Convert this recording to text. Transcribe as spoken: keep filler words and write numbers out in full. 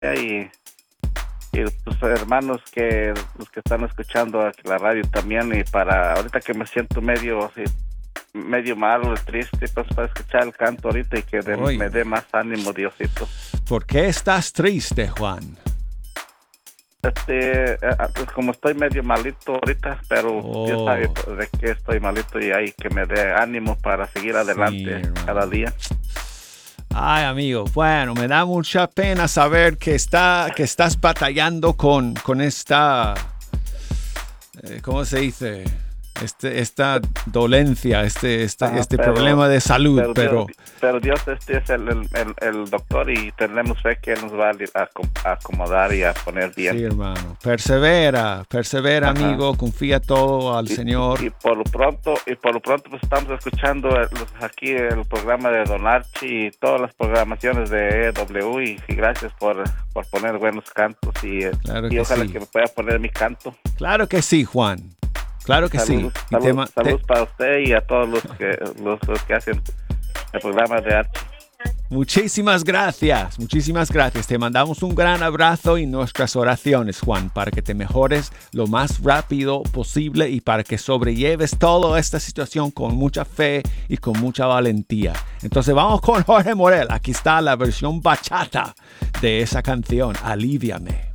y, y tus hermanos que los que están escuchando aquí la radio también, y para ahorita que me siento medio así, medio malo, triste, pues para escuchar el canto ahorita y que de, me dé más ánimo, Diosito. ¿Por qué estás triste, Juan? Este, pues como estoy medio malito ahorita, pero oh. Dios sabe de qué estoy malito y hay que me dé ánimo para seguir adelante sí, cada día. Ay, amigo, bueno, me da mucha pena saber que está, que estás batallando con, con esta, eh, ¿cómo se dice? Este, esta dolencia, este, esta, ah, este pero, problema de salud, pero pero Dios, pero Dios este es el, el, el doctor y tenemos fe que Él nos va a acomodar y a poner bien. Sí, hermano, persevera, persevera, ajá, amigo, confía todo al y, Señor. Y, y por lo pronto, y por lo pronto pues estamos escuchando el, aquí el programa de Don Archie y todas las programaciones de E W y, y gracias por, por poner buenos cantos y, claro y ojalá sí. que me pueda poner mi canto. Claro que sí, Juan. Claro que saludos, sí. Saludos, tema, saludos te... para usted y a todos los que, los, los que hacen el programa de arte. Muchísimas gracias, muchísimas gracias. Te mandamos un gran abrazo y nuestras oraciones, Juan, para que te mejores lo más rápido posible y para que sobrelleves toda esta situación con mucha fe y con mucha valentía. Entonces vamos con Jorge Morel. Aquí está la versión bachata de esa canción, Aliviame.